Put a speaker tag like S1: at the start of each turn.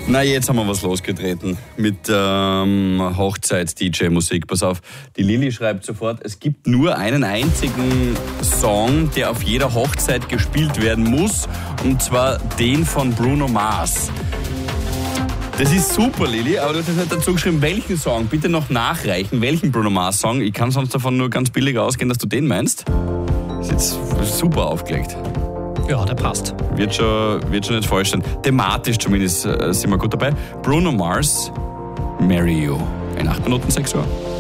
S1: Na, jetzt haben wir was losgetreten mit Hochzeits-DJ-Musik. Pass auf, die Lilly schreibt sofort, es gibt nur einen einzigen Song, der auf jeder Hochzeit gespielt werden muss, und zwar den von Bruno Mars. Das ist super, Lilly, aber du hast nicht dazu geschrieben, welchen Song. Bitte noch nachreichen, welchen Bruno Mars-Song. Ich kann sonst davon nur ganz billig ausgehen, dass du den meinst. Ist jetzt super aufgelegt.
S2: Ja, der passt.
S1: Wird schon nicht falsch sein. Thematisch zumindest sind wir gut dabei. Bruno Mars, Marry You. In 8 Minuten 6 Uhr.